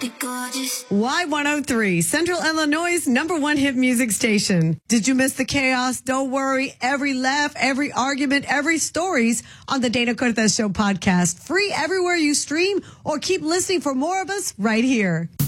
Y103, Central Illinois' #1 hit music station. Did you miss the chaos? Don't worry. Every laugh, every argument, every stories on the Dana Cortez Show podcast. Free everywhere you stream or keep listening for more of us right here.